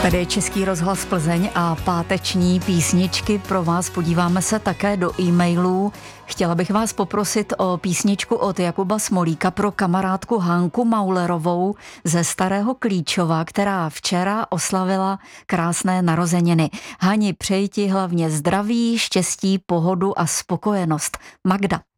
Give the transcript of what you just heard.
Tady je Český rozhlas Plzeň a páteční písničky pro vás. Podíváme se také do e-mailů. Chtěla bych vás poprosit o písničku od Jakuba Smolíka pro kamarádku Hanku Maulerovou ze Starého Klíčova, která včera oslavila krásné narozeniny. Hani, přeji ti hlavně zdraví, štěstí, pohodu a spokojenost. Magda.